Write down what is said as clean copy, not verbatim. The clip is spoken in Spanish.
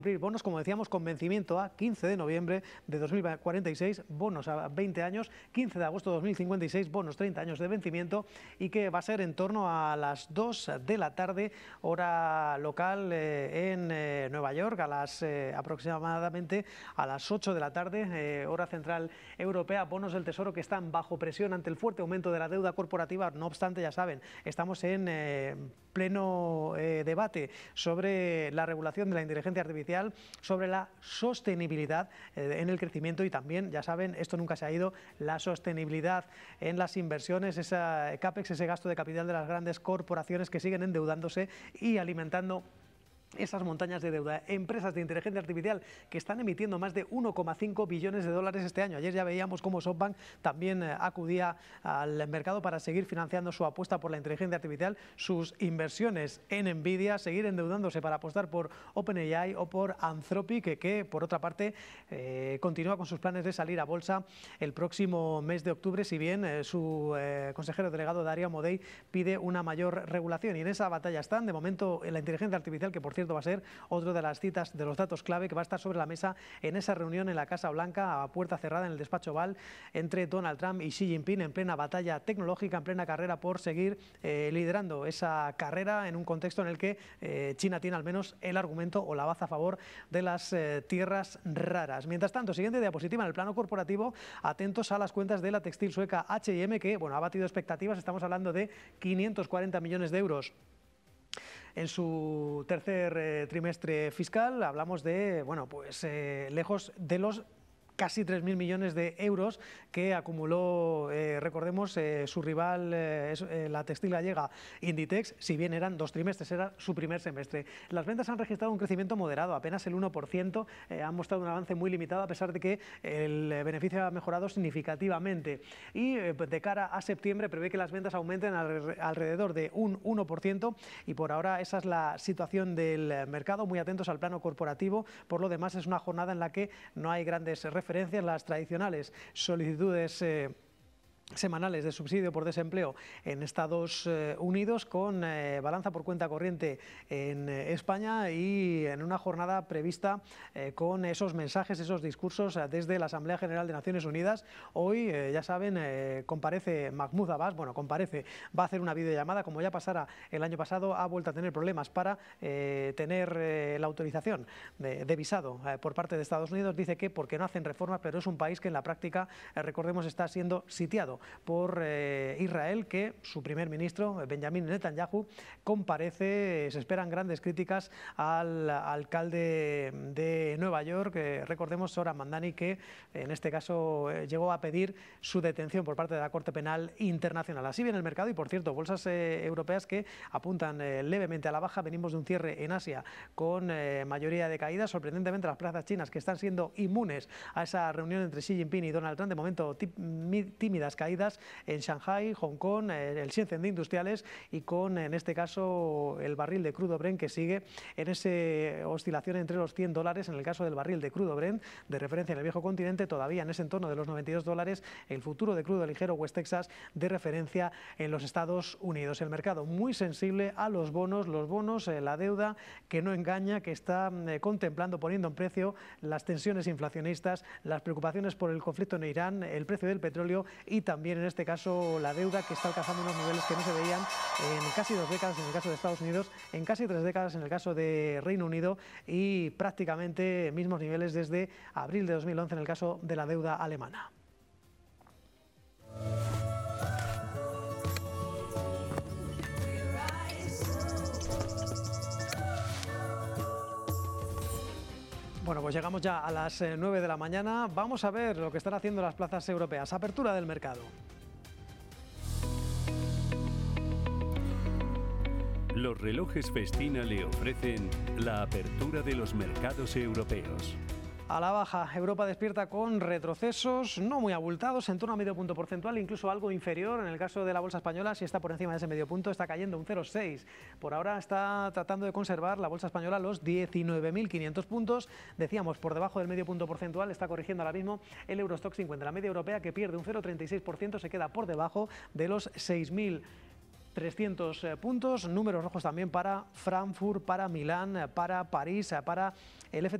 Bonos, como decíamos, con vencimiento a 15 de noviembre de 2046, bonos a 20 años, 15 de agosto de 2056, bonos 30 años de vencimiento, y que va a ser en torno a las 2 de la tarde, hora local en Nueva York, a las aproximadamente a las 8 de la tarde, hora central europea. Bonos del Tesoro que están bajo presión ante el fuerte aumento de la deuda corporativa. No obstante, ya saben, estamos en pleno debate sobre la regulación de la inteligencia artificial, sobre la sostenibilidad en el crecimiento, y también, ya saben, esto nunca se ha ido, la sostenibilidad en las inversiones, esa CAPEX, ese gasto de capital de las grandes corporaciones que siguen endeudándose y alimentando esas montañas de deuda. Empresas de inteligencia artificial que están emitiendo más de 1,5 billones de dólares este año. Ayer ya veíamos cómo SoftBank también acudía al mercado para seguir financiando su apuesta por la inteligencia artificial, sus inversiones en Nvidia, seguir endeudándose para apostar por OpenAI o por Anthropic, que por otra parte continúa con sus planes de salir a bolsa el próximo mes de octubre, si bien su consejero delegado Darío Amodei pide una mayor regulación. Y en esa batalla están, de momento, en la inteligencia artificial, que por cierto va a ser otro de las citas, de los datos clave que va a estar sobre la mesa en esa reunión en la Casa Blanca a puerta cerrada en el despacho Oval entre Donald Trump y Xi Jinping, en plena batalla tecnológica, en plena carrera por seguir liderando esa carrera en un contexto en el que China tiene al menos el argumento o la baza a favor de las tierras raras. Mientras tanto, siguiente diapositiva, en el plano corporativo, atentos a las cuentas de la textil sueca H&M, que ha batido expectativas. Estamos hablando de 540 millones de euros en su tercer trimestre fiscal. Hablamos de, lejos de los casi 3.000 millones de euros que acumuló, recordemos, su rival, la textil gallega Inditex, si bien eran 2 trimestres, era su primer semestre. Las ventas han registrado un crecimiento moderado, apenas el 1%, han mostrado un avance muy limitado, a pesar de que el beneficio ha mejorado significativamente. Y de cara a septiembre prevé que las ventas aumenten alrededor de un 1%, y por ahora esa es la situación del mercado. Muy atentos al plano corporativo. Por lo demás, es una jornada en la que no hay grandes referencias. Las tradicionales solicitudes semanales de subsidio por desempleo en Estados Unidos, con balanza por cuenta corriente en España, y en una jornada prevista con esos mensajes, esos discursos desde la Asamblea General de Naciones Unidas. Hoy, ya saben, comparece Mahmoud Abbas, va a hacer una videollamada, como ya pasara el año pasado. Ha vuelto a tener problemas para tener la autorización de visado por parte de Estados Unidos. Dice que porque no hacen reformas, pero es un país que en la práctica, recordemos, está siendo sitiado por Israel, que su primer ministro, Benjamin Netanyahu, comparece. Se esperan grandes críticas al alcalde de Nueva York, recordemos, Zohran Mamdani, que en este caso llegó a pedir su detención por parte de la Corte Penal Internacional. Así viene el mercado, y por cierto, bolsas europeas que apuntan levemente a la baja. Venimos de un cierre en Asia con mayoría de caídas. Sorprendentemente, las plazas chinas, que están siendo inmunes a esa reunión entre Xi Jinping y Donald Trump, de momento tímidas caídas en Shanghai, Hong Kong, el Shenzhen de industriales, y con, en este caso, el barril de crudo Brent, que sigue en esa oscilación entre los $100 en el caso del barril de crudo Brent de referencia en el viejo continente, todavía en ese entorno de los $92, el futuro de crudo ligero West Texas de referencia en los Estados Unidos. El mercado muy sensible a los bonos, la deuda que no engaña, que está contemplando, poniendo en precio las tensiones inflacionistas, las preocupaciones por el conflicto en Irán, el precio del petróleo, y también en este caso la deuda, que está alcanzando unos niveles que no se veían en casi 2 décadas en el caso de Estados Unidos, en casi 3 décadas en el caso de Reino Unido, y prácticamente mismos niveles desde abril de 2011 en el caso de la deuda alemana. Bueno, pues llegamos ya a las 9 de la mañana. Vamos a ver lo que están haciendo las plazas europeas. Apertura del mercado. Los relojes Festina le ofrecen la apertura de los mercados europeos. A la baja, Europa despierta con retrocesos no muy abultados, en torno a medio punto porcentual, incluso algo inferior. En el caso de la bolsa española, si está por encima de ese medio punto, está cayendo un 0,6. Por ahora está tratando de conservar la bolsa española los 19.500 puntos. Decíamos, por debajo del medio punto porcentual está corrigiendo ahora mismo el Eurostock 50. La media europea, que pierde un 0,36%, se queda por debajo de los 6.000 300 puntos, números rojos también para Frankfurt, para Milán, para París, para el FT